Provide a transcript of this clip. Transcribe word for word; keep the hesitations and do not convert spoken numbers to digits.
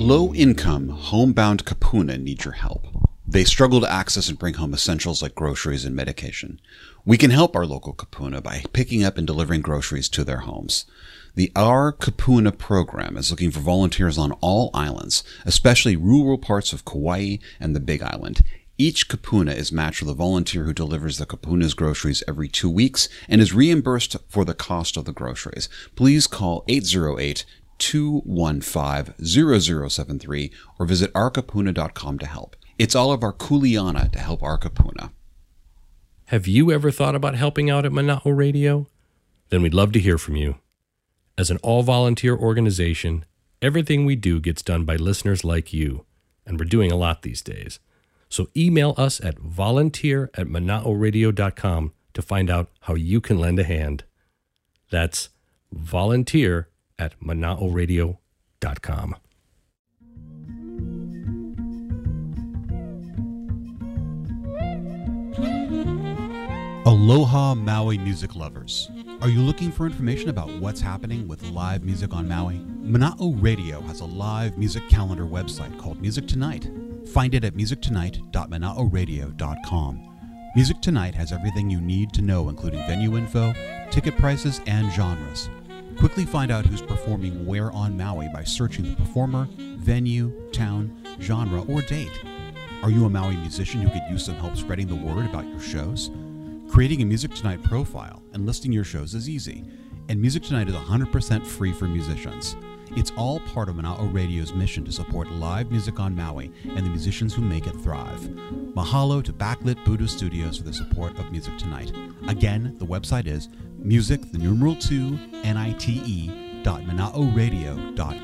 Low-income, homebound Kupuna need your help. They struggle to access and bring home essentials like groceries and medication. We can help our local Kupuna by picking up and delivering groceries to their homes. The Our Kupuna program is looking for volunteers on all islands, especially rural parts of Kauai and the Big Island. Each Kupuna is matched with a volunteer who delivers the Kupuna's groceries every two weeks and is reimbursed for the cost of the groceries. Please call eight zero eight, two one five, zero zero seven three or visit our kupuna dot com to help. It's all of our kuleana to help our Kupuna. Have you ever thought about helping out at Mana'o Radio? Then we'd love to hear from you. As an all-volunteer organization, everything we do gets done by listeners like you, and we're doing a lot these days. So email us at volunteer at mana'o radio dot com to find out how you can lend a hand. That's volunteer at mana'o radio dot com. Aloha Maui music lovers. Are you looking for information about what's happening with live music on Maui? Mana'o Radio has a live music calendar website called Music Tonight. Find it at music tonight dot mana'o radio dot com. Music Tonight has everything you need to know, including venue info, ticket prices, and genres. Quickly find out who's performing where on Maui by searching the performer, venue, town, genre, or date. Are you a Maui musician who could use some help spreading the word about your shows? Creating a Music Tonight profile and listing your shows is easy, and Music Tonight is one hundred percent free for musicians. It's all part of Mana'o Radio's mission to support live music on Maui and the musicians who make it thrive. Mahalo to Backlit Buddha Studios for the support of Music Tonight. Again, the website is music, the numeral two, N I T E, dot mana'o radio dot